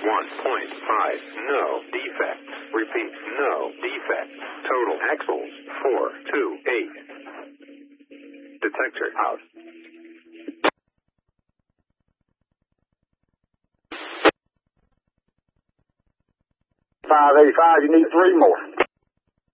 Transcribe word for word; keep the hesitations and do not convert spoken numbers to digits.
one point five. No defects. Repeat, no defects. Total axles, four two eight. Detector out. five eighty-five, you need three more.